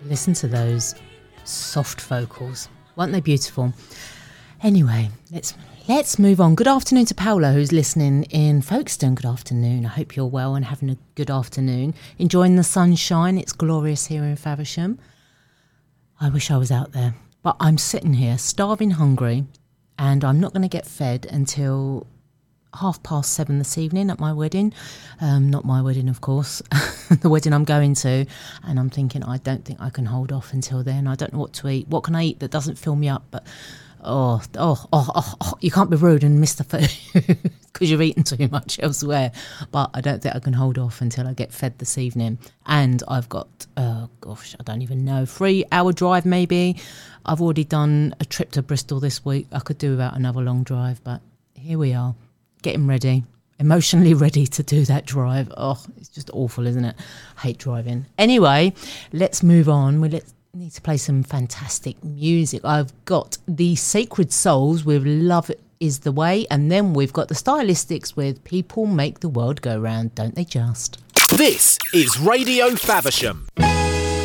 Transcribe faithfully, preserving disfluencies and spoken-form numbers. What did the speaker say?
Listen to those soft vocals. Weren't they beautiful? Anyway, let's let's move on. Good afternoon to Paola, who's listening in Folkestone. Good afternoon. I hope you're well and having a good afternoon. Enjoying the sunshine. It's glorious here in Faversham. I wish I was out there. But I'm sitting here, starving hungry, and I'm not going to get fed until half past seven this evening at my wedding. Um, not my wedding, of course. The wedding I'm going to. And I'm thinking, I don't think I can hold off until then. I don't know what to eat. What can I eat that doesn't fill me up? But oh, oh, oh, oh, oh you can't be rude and miss the food because you've eaten too much elsewhere. But I don't think I can hold off until I get fed this evening. And I've got, oh gosh, I don't even know, three hour drive maybe. I've already done a trip to Bristol this week. I could do without another long drive, but here we are. Getting ready, emotionally ready to do that drive. Oh, it's just awful, isn't it? I hate driving. Anyway, let's move on. We let's, need to play some fantastic music. I've got the Sacred Souls with Love Is the Way, and then we've got the Stylistics with People Make the World Go Round, don't they just? This is Radio Faversham.